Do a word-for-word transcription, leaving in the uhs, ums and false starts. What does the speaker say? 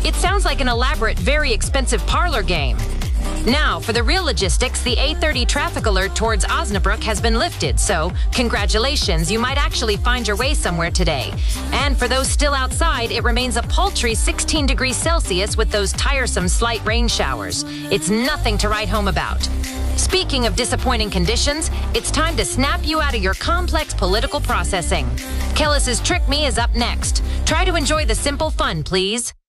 It sounds like an elaborate, very expensive parlor game. Now, for the real logistics, the eight thirty traffic alert towards Osnabrück has been lifted, so congratulations, you might actually find your way somewhere today. And for those still outside, it remains a paltry sixteen degrees Celsius with those tiresome slight rain showers. It's nothing to write home about. Speaking of disappointing conditions, it's time to snap you out of your complex political processing. Kellis's Trick Me is up next. Try to enjoy the simple fun, please.